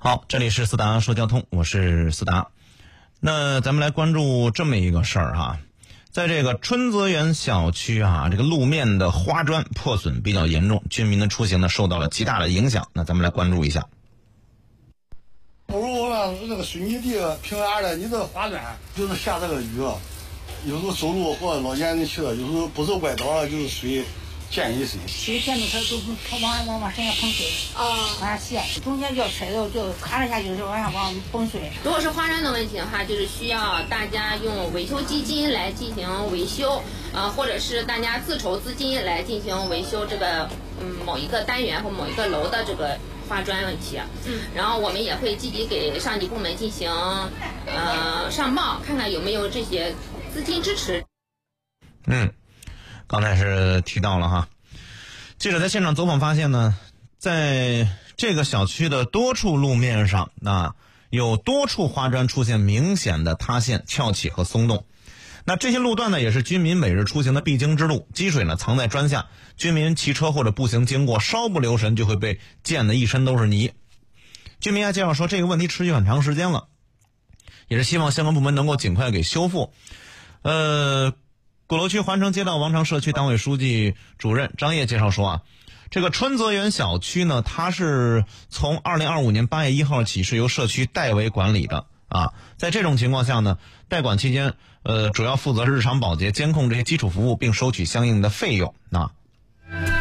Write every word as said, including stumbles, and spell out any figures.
好，这里是思达说交通，我是思达。那咱们来关注这么一个事儿哈，在这个春泽园小区啊，这个路面的花砖破损比较严重，居民的出行呢受到了极大的影响。那咱们来关注一下。 如果说那个水泥地平原的，你这花砖就是下这个雨，有时候走路或者老年人去了，有时候不是崴倒了就是水溅一身。 水溅到它都是它往往往身上喷水啊，往下泄，中间要踩到就咔了一下就是往下往崩水。 如果是花砖的问题的话，就是需要大家用维修基金来进行维修，呃，或者是大家自筹资金来进行维修这个嗯某一个单元或某一个楼的这个花砖问题。嗯，然后我们也会积极给上级部门进行呃上报，看看有没有这些资金支持。 嗯，刚才是提到了哈，记者在现场走访发现呢，在这个小区的多处路面上啊，有多处花砖出现明显的塌陷、翘起和松动。那这些路段呢，也是居民每日出行的必经之路，积水呢藏在砖下，居民骑车或者步行经过，稍不留神就会被溅得一身都是泥。居民还介绍说，这个问题持续很长时间了，也是希望相关部门能够尽快给修复。呃，鼓楼区环城街道王城社区党委书记主任张烨介绍说啊，这个春泽园小区呢，它是从二零二五年八月一号起是由社区代为管理的啊。在这种情况下呢，代管期间，呃，主要负责日常保洁、监控这些基础服务，并收取相应的费用啊。